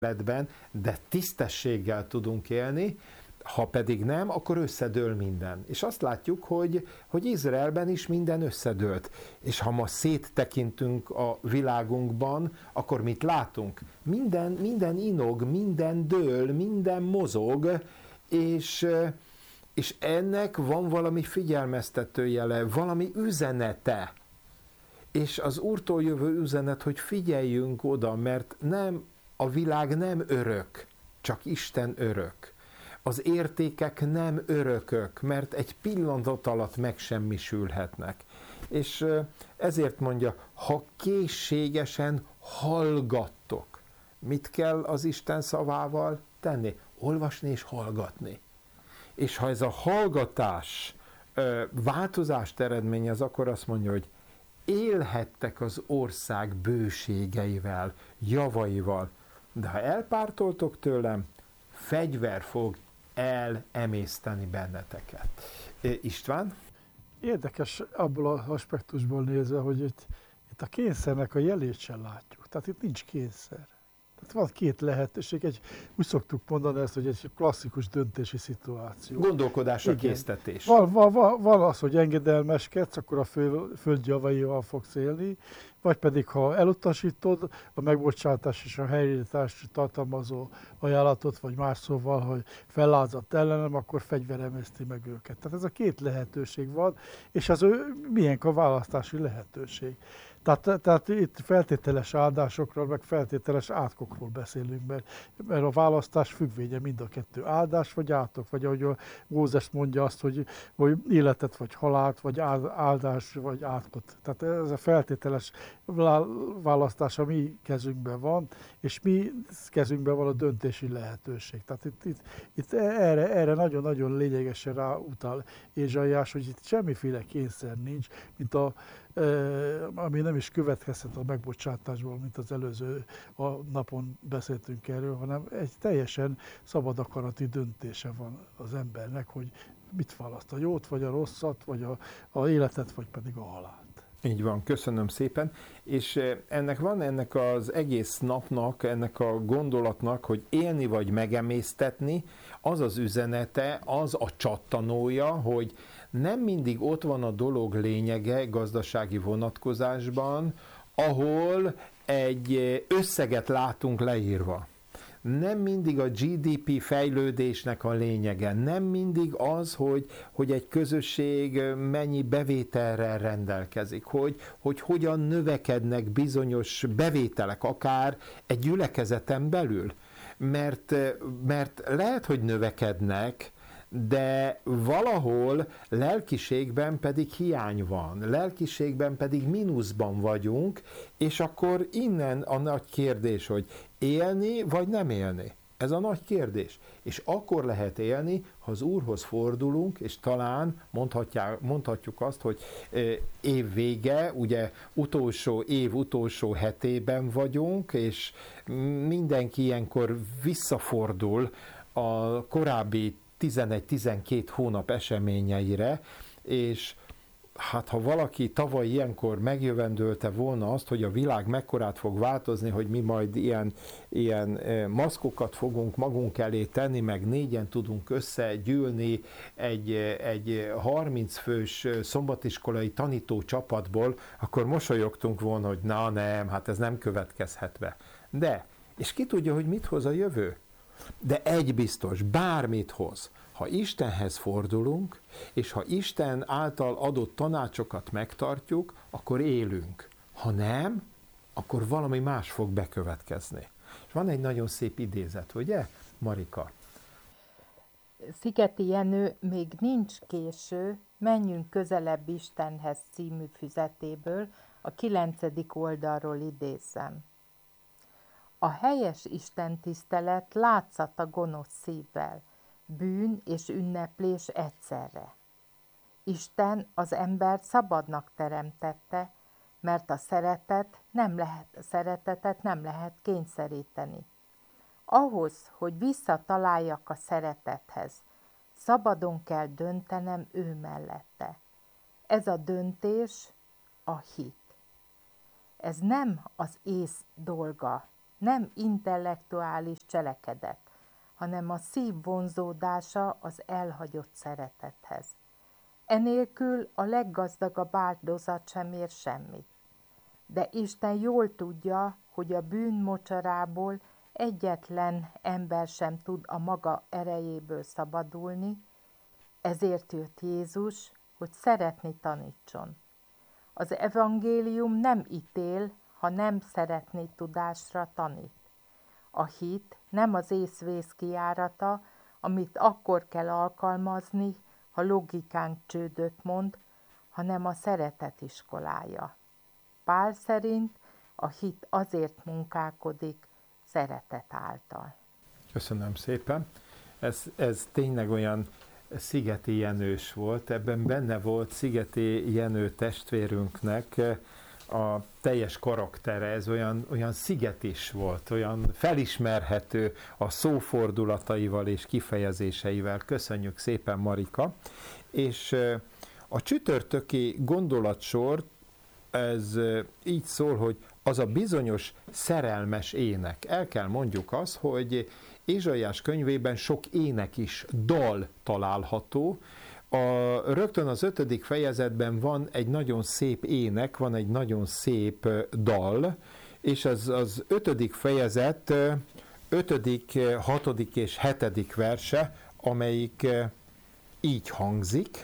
életben, de tisztességgel tudunk élni, ha pedig nem, akkor összedől minden. És azt látjuk, hogy Izraelben is minden összedőlt. És ha ma széttekintünk a világunkban, akkor mit látunk? Minden inog, minden dől, minden mozog, és ennek van valami figyelmeztető jele, valami üzenete. És az Úrtól jövő üzenet, hogy figyeljünk oda, mert a világ nem örök, csak Isten örök. Az értékek nem örökök, mert egy pillanat alatt megsemmisülhetnek. És ezért mondja, ha készségesen hallgattok, mit kell az Isten szavával tenni? Olvasni és hallgatni. És ha ez a hallgatás változást eredményez, akkor azt mondja, hogy élhettek az ország bőségeivel, javaival, de ha elpártoltok tőlem, fegyver fog elemészteni benneteket. István? Érdekes abból az aspektusból nézve, hogy itt a kényszernek a jelét sem látjuk. Tehát itt nincs kényszer. Tehát van két lehetőség, úgy szoktuk mondani ezt, hogy egy klasszikus döntési szituáció. Gondolkodásra késztetés. Van az, hogy engedelmeskedsz, akkor a föld javaival fogsz élni, vagy pedig ha elutasítod a megbocsátás és a helyreállítás tartalmazó ajánlatot, vagy más szóval, hogy fellázadt ellenem, akkor fegyver emészti meg őket. Tehát ez a két lehetőség van, és az milyen a választási lehetőség. Tehát itt feltételes áldásokról, meg feltételes átkokról beszélünk, mert a választás függvénye mind a kettő. Áldás vagy átok, vagy ahogy a Mózes mondja azt, hogy életet vagy halált, vagy áldás vagy átkot. Tehát ez a feltételes választás a mi kezünkben van, és mi kezünkben van a döntési lehetőség. Tehát itt erre nagyon-nagyon lényegesen ráutal Ézsaiás, hogy itt semmiféle kényszer nincs, mint ami nem is következhet a megbocsátásból, mint az előző napon beszéltünk erről, hanem egy teljesen szabad akarati döntése van az embernek, hogy mit választ, a jót vagy a rosszat, vagy a életet, vagy pedig a halált. Így van, köszönöm szépen. És ennek az egész napnak, ennek a gondolatnak, hogy élni vagy megemésztetni, az az üzenete, az a csattanója, hogy nem mindig ott van a dolog lényege gazdasági vonatkozásban, ahol egy összeget látunk leírva. Nem mindig a GDP fejlődésnek a lényege, nem mindig az, hogy egy közösség mennyi bevételrel rendelkezik, hogy hogyan növekednek bizonyos bevételek, akár egy gyülekezeten belül. Mert lehet, hogy növekednek, de valahol lelkiségben pedig hiány van, lelkiségben pedig mínuszban vagyunk, és akkor innen a nagy kérdés, hogy élni vagy nem élni. Ez a nagy kérdés. És akkor lehet élni, ha az Úrhoz fordulunk, és talán mondhatjuk azt, hogy év vége, ugye utolsó hetében vagyunk, és mindenki ilyenkor visszafordul a korábbi 11-12 hónap eseményeire, és hát ha valaki tavaly ilyenkor megjövendölte volna azt, hogy a világ mekkorát fog változni, hogy mi majd ilyen maszkokat fogunk magunk elé tenni, meg 4-en tudunk összegyűlni egy 30 fős szombatiskolai tanító csapatból, akkor mosolyogtunk volna, hogy na nem, hát ez nem következhet be. De, és ki tudja, hogy mit hoz a jövő? De egy biztos, bármit hoz. Ha Istenhez fordulunk, és ha Isten által adott tanácsokat megtartjuk, akkor élünk. Ha nem, akkor valami más fog bekövetkezni. És van egy nagyon szép idézet, ugye, Marika? Szigeti Jenő, még nincs késő, menjünk közelebb Istenhez című füzetéből, a 9. oldalról idézem. A helyes istentisztelet látszat a gonosz szívvel, bűn és ünneplés egyszerre. Isten az embert szabadnak teremtette, mert a szeretetet nem lehet kényszeríteni. Ahhoz, hogy visszataláljak a szeretethez, szabadon kell döntenem ő mellette. Ez a döntés a hit. Ez nem az ész dolga, nem intellektuális cselekedet, hanem a szív vonzódása az elhagyott szeretethez. Enélkül a leggazdagabb áldozat sem ér semmit. De Isten jól tudja, hogy a bűn mocsarából egyetlen ember sem tud a maga erejéből szabadulni, ezért jött Jézus, hogy szeretni tanítson. Az evangélium nem ítél, ha nem szeretni tudásra tanít. A hit nem az észvész kijárata, amit akkor kell alkalmazni, ha logikánk csődöt mond, hanem a szeretet iskolája. Pál szerint a hit azért munkálkodik szeretet által. Köszönöm szépen. Ez tényleg olyan Szigeti Jenős volt, ebben benne volt Szigeti Jenő testvérünknek a teljes karaktere, ez olyan szigetis volt, olyan felismerhető a szófordulataival és kifejezéseivel. Köszönjük szépen, Marika. És a csütörtöki gondolatsor, ez így szól, hogy az a bizonyos szerelmes ének. El kell mondjuk azt, hogy Ézsaiás könyvében sok ének is, dal található. Rögtön az 5. fejezetben van egy nagyon szép ének, van egy nagyon szép dal, és az 5. fejezet 5., 6. és 7. verse, amelyik így hangzik.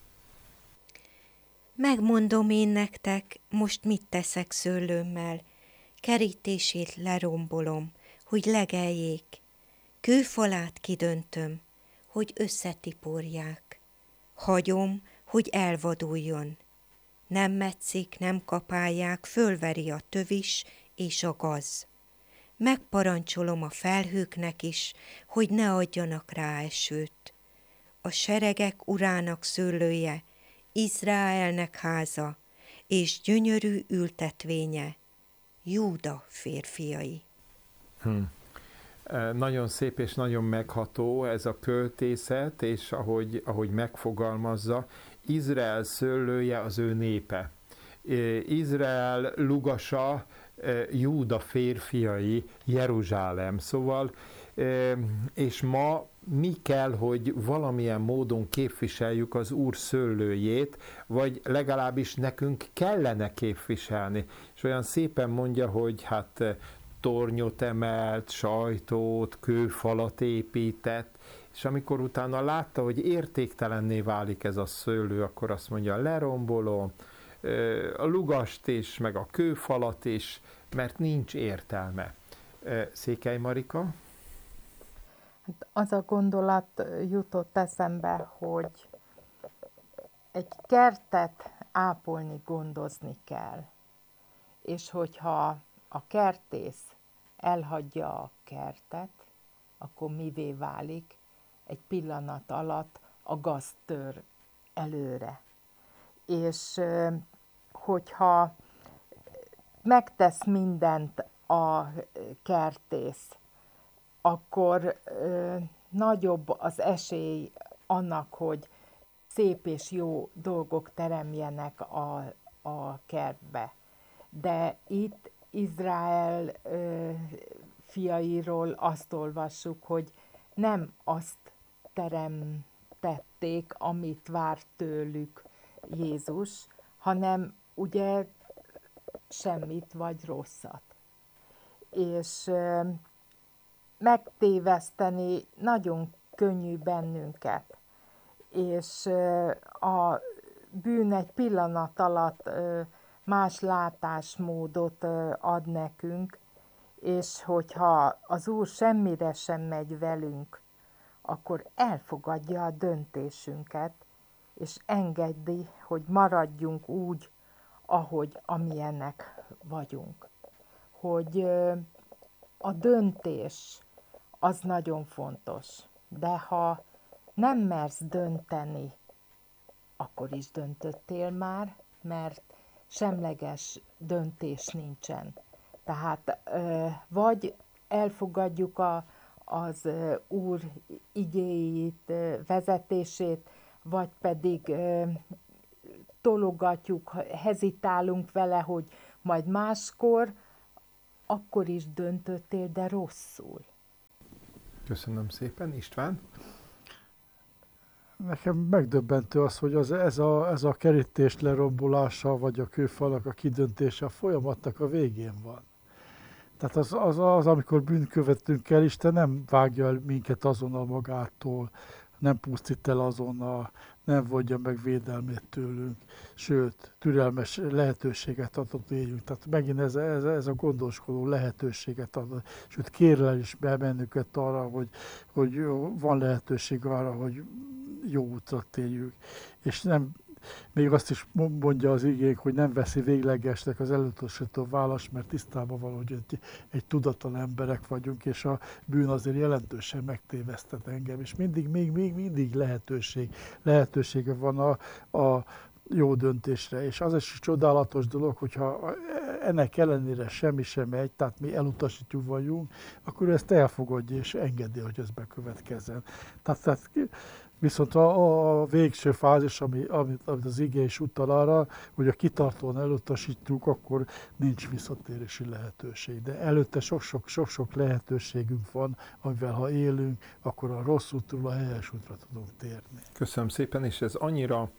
Megmondom én nektek, most mit teszek szőlőmmel, kerítését lerombolom, hogy legeljék, kőfalát kidöntöm, hogy összetiporják, hagyom, hogy elvaduljon. Nem metszik, nem kapálják, fölveri a tövis és a gaz. Megparancsolom a felhőknek is, hogy ne adjanak rá esőt. A seregek urának szőlője, Izraelnek háza, és gyönyörű ültetvénye, Júda férfiai. Nagyon szép és nagyon megható ez a költészet, és ahogy megfogalmazza, Izrael szőlője az ő népe. Izrael lugasa, Júda férfiai, Jeruzsálem. Szóval, és ma mi kell, hogy valamilyen módon képviseljük az Úr szőlőjét, vagy legalábbis nekünk kellene képviselni. És olyan szépen mondja, hogy hát tornyot emelt, sajtót, kőfalat épített, és amikor utána látta, hogy értéktelenné válik ez a szőlő, akkor azt mondja, lerombolom a lugast is, meg a kőfalat is, mert nincs értelme. Székely Marika? Az a gondolat jutott eszembe, hogy egy kertet ápolni, gondozni kell. És hogyha a kertész elhagyja a kertet, akkor mivé válik? Egy pillanat alatt a gaz tör előre. És hogyha megtesz mindent a kertész, akkor nagyobb az esély annak, hogy szép és jó dolgok teremjenek a kertbe. De itt Izrael fiairól azt olvassuk, hogy nem azt teremtették, amit várt tőlük Jézus, hanem ugye semmit vagy rosszat. És megtéveszteni nagyon könnyű bennünket, és a bűn egy pillanat alatt más látásmódot ad nekünk, és hogyha az Úr semmire sem megy velünk, akkor elfogadja a döntésünket, és engedi, hogy maradjunk úgy, amilyenek vagyunk. Hogy a döntés az nagyon fontos, de ha nem mersz dönteni, akkor is döntöttél már, mert semleges döntés nincsen. Tehát vagy elfogadjuk az Úr igéjét, vezetését, vagy pedig tologatjuk, hezitálunk vele, hogy majd máskor, akkor is döntöttél, de rosszul. Köszönöm szépen. István? Nekem megdöbbentő az, hogy ez a kerítés lerombolása, vagy a kőfalak a kidöntése a folyamatnak a végén van. Tehát az, amikor bűnt követünk el, Isten nem vágja el minket azonnal magától, nem pusztít el azonnal, nem vonja meg védelmét tőlünk, sőt, türelmes lehetőséget adott éljünk. Tehát megint ez a gondoskodó lehetőséget adott, sőt, kérlel is bennünket arra, hogy van lehetőség arra, hogy jó útra térjünk. És nem, még azt is mondja az igénk, hogy nem veszi véglegesnek az elutasító választ, mert tisztában van, hogy egy tudatlan emberek vagyunk, és a bűn azért jelentősen megtévesztett engem, és mindig lehetősége van a jó döntésre. És az is csodálatos dolog, hogyha ennek ellenére semmi sem megy, tehát mi elutasítjuk vagyunk, akkor ezt elfogadja és engedi, hogy ez bekövetkezzen. Tehát viszont a végső fázis, amit az ige is utal arra, hogy a kitartóan elutasítjuk, akkor nincs visszatérési lehetőség. De előtte sok-sok lehetőségünk van, amivel ha élünk, akkor a rossz útról a helyes útra tudunk térni. Köszönöm szépen, és ez annyira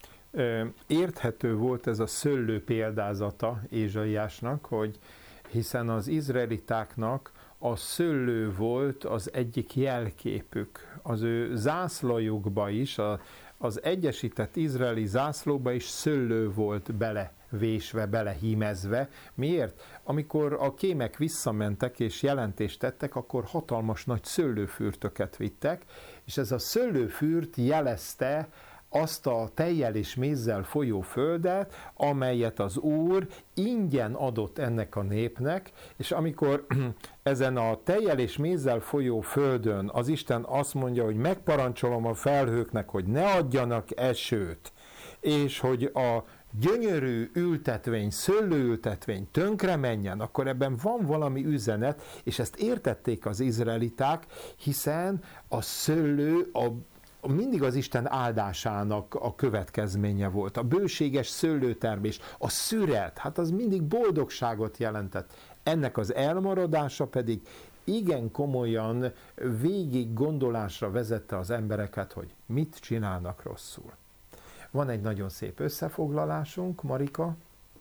érthető volt ez a szőlő példázata Ézsaiásnak, hogy hiszen az izraelitáknak a szőlő volt az egyik jelképük. Az ő zászlajukba is, az egyesített izraeli zászlóba is szőlő volt belevésve, belehímezve. Miért? Amikor a kémek visszamentek és jelentést tettek, akkor hatalmas nagy szőlőfürtöket vittek, és ez a szőlőfürt jelezte azt a tejjel és mézzel folyó földet, amelyet az Úr ingyen adott ennek a népnek, és amikor ezen a tejjel és mézzel folyó földön az Isten azt mondja, hogy megparancsolom a felhőknek, hogy ne adjanak esőt, és hogy a gyönyörű ültetvény, szőlőültetvény tönkre menjen, akkor ebben van valami üzenet, és ezt értették az izraeliták, hiszen a szőlő mindig az Isten áldásának a következménye volt. A bőséges szőlőtermés, a szüret, hát az mindig boldogságot jelentett. Ennek az elmaradása pedig igen komolyan végig gondolásra vezette az embereket, hogy mit csinálnak rosszul. Van egy nagyon szép összefoglalásunk, Marika.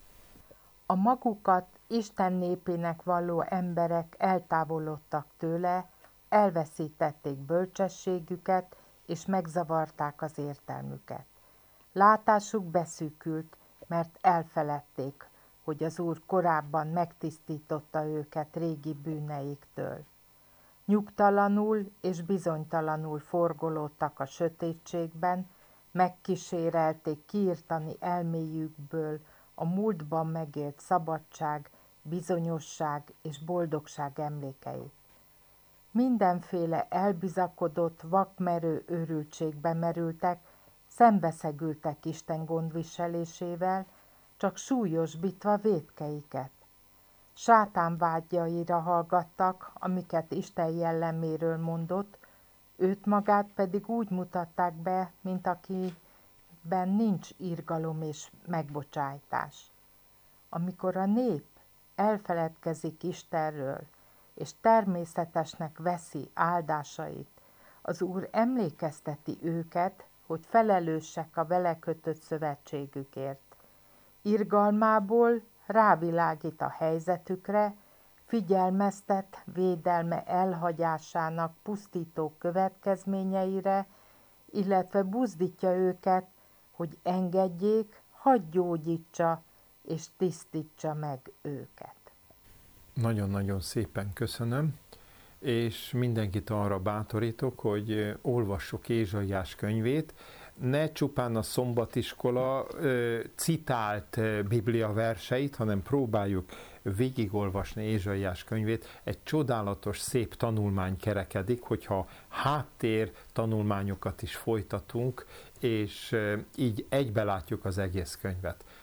A magukat Isten népének valló emberek eltávolodtak tőle, elveszítették bölcsességüket, és megzavarták az értelmüket. Látásuk beszűkült, mert elfeledték, hogy az Úr korábban megtisztította őket régi bűneiktől. Nyugtalanul és bizonytalanul forgolódtak a sötétségben, megkísérelték kiirtani elméjükből a múltban megélt szabadság, bizonyosság és boldogság emlékeit. Mindenféle elbizakodott, vakmerő őrültségbe merültek, szembeszegültek Isten gondviselésével, csak súlyosbítva vétkeiket. Sátán vágyaira hallgattak, amiket Isten jelleméről mondott, őt magát pedig úgy mutatták be, mint akiben nincs irgalom és megbocsájtás. Amikor a nép elfeledkezik Istenről, és természetesnek veszi áldásait, az Úr emlékezteti őket, hogy felelősek a vele kötött szövetségükért. Irgalmából rávilágít a helyzetükre, figyelmeztet védelme elhagyásának pusztító következményeire, illetve buzdítja őket, hogy engedjék, hadd gyógyítsa és tisztítsa meg őket. Nagyon-nagyon szépen köszönöm, és mindenkit arra bátorítok, hogy olvassuk Ézsaiás könyvét, ne csupán a szombatiskola citált Biblia verseit, hanem próbáljuk végigolvasni Ézsaiás könyvét. Egy csodálatos, szép tanulmány kerekedik, hogyha háttér tanulmányokat is folytatunk, és így egybe látjuk az egész könyvet.